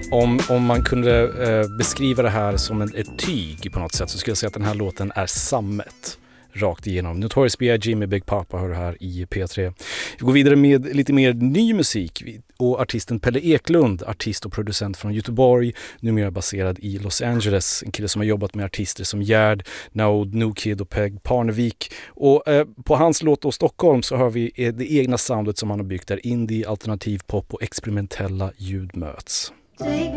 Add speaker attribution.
Speaker 1: Om man kunde beskriva det här som ett tyg på något sätt, så skulle jag säga att den här låten är sammet rakt igenom. Notorious B.I.G. med Big Papa hör du här i P3. Vi går vidare med lite mer ny musik och artisten Pelle Eklund, artist och producent från Göteborg, numera baserad i Los Angeles. En kille som har jobbat med artister som Gerd, Naud, New Kid och Peg Parnevik. Och på hans låt då Stockholm så hör vi det egna soundet som han har byggt där indie, alternativ pop och experimentella ljud möts.
Speaker 2: Take